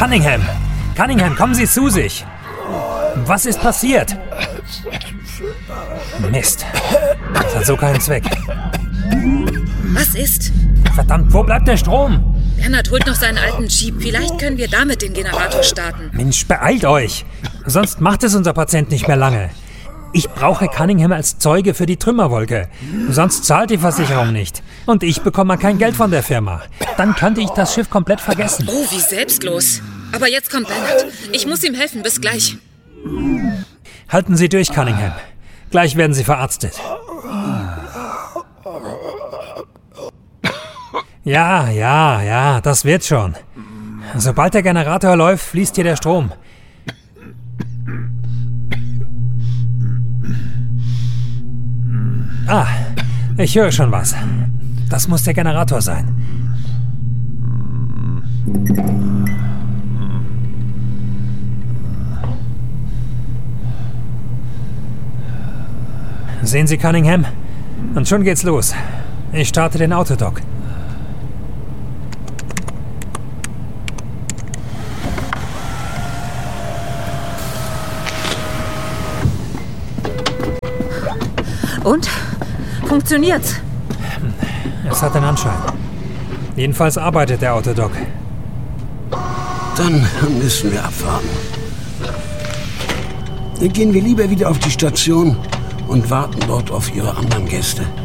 Cunningham! Cunningham, kommen Sie zu sich! Was ist passiert? Mist. Das hat so keinen Zweck. Was ist? Verdammt, wo bleibt der Strom? Bernhard holt noch seinen alten Jeep. Vielleicht können wir damit den Generator starten. Mensch, beeilt euch! Sonst macht es unser Patient nicht mehr lange. Ich brauche Cunningham als Zeuge für die Trümmerwolke. Sonst zahlt die Versicherung nicht. Und ich bekomme kein Geld von der Firma. Dann könnte ich das Schiff komplett vergessen. Oh, wie selbstlos. Aber jetzt kommt Bernhard. Ich muss ihm helfen. Bis gleich. Halten Sie durch, Cunningham. Gleich werden Sie verarztet. Ja, das wird schon. Sobald der Generator läuft, fließt hier der Strom. Ah, ich höre schon was. Das muss der Generator sein. Sehen Sie Cunningham? Und schon geht's los. Ich starte den Autodock. Und? Funktioniert's? Es hat den Anschein. Jedenfalls arbeitet der Autodock. Dann müssen wir abwarten. Dann gehen wir lieber wieder auf die Station und warten dort auf Ihre anderen Gäste.